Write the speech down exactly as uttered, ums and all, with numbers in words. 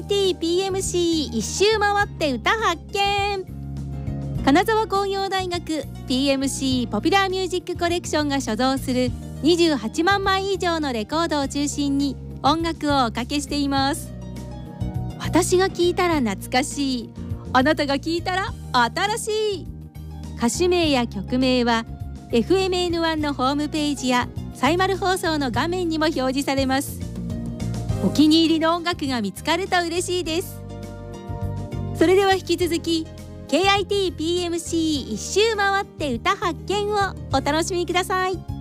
イティーピーエムシー 一周回って歌発見。金沢工業大学 ピーエムシー ポピュラーミュージックコレクションが所蔵するにじゅうはちまんまい以上のレコードを中心に音楽をおかけしています。私が聴いたら懐かしい、あなたが聴いたら新しい。歌手名や曲名は エフエムエヌワン のホームページやサイマル放送の画面にも表示されます。お気に入りの音楽が見つかると嬉しいです。それでは引き続き ケーアイティーピーエムシー 一周回って歌発見をお楽しみください。